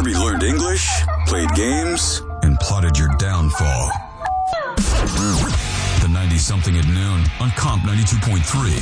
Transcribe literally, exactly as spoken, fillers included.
Herbie learned English, played games, and plotted your downfall. The ninety-something at noon on Comp ninety-two point three.